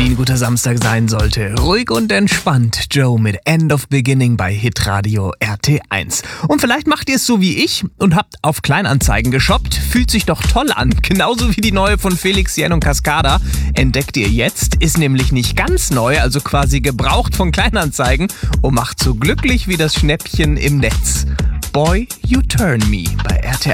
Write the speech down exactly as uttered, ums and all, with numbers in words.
wie ein guter Samstag sein sollte. Ruhig und entspannt. Joe mit End of Beginning bei Hitradio R T eins. Und vielleicht macht ihr es so wie ich und habt auf Kleinanzeigen geshoppt. Fühlt sich doch toll an. Genauso wie die neue von Felix Jen und Cascada. Entdeckt ihr jetzt. Ist nämlich nicht ganz neu, also quasi gebraucht von Kleinanzeigen und macht so glücklich wie das Schnäppchen im Netz. Boy, You Turn Me bei